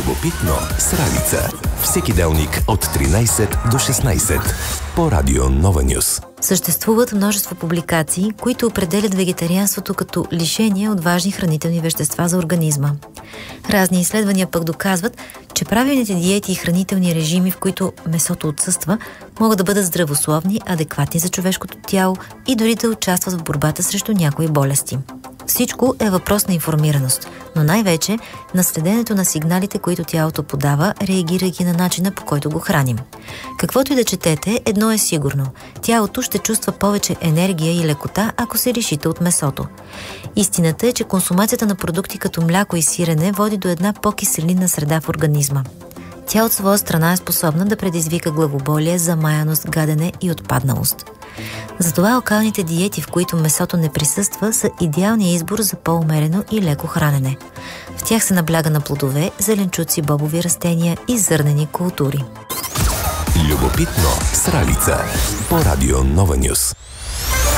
Любопитно с Ралица. Всеки делник от 13 до 16 по Радио Нова Нюс. Съществуват множество публикации, които определят вегетарианството като лишение от важни хранителни вещества за организма. Разни изследвания пък доказват, че правилните диети и хранителни режими, в които месото отсъства, могат да бъдат здравословни, адекватни за човешкото тяло и дори да участват в борбата срещу някои болести. Всичко е въпрос на информираност, но най-вече на следенето на сигналите, които тялото подава, реагирайки на начина, по който го храним. Каквото и да четете, едно е сигурно – тялото ще чувства повече енергия и лекота, ако се лишите от месото. Истината е, че консумацията на продукти като мляко и сирене води до една по-киселинна среда в организма. Тя от своя страна е способна да предизвика главоболие, замаяност, гадене и отпадналост. Затова локалните диети, в които месото не присъства, са идеалният избор за по-умерено и леко хранене. В тях се набляга на плодове, зеленчуци, бобови растения и зърнени култури. Любопитно с Ралица по Радио Нова Нюс.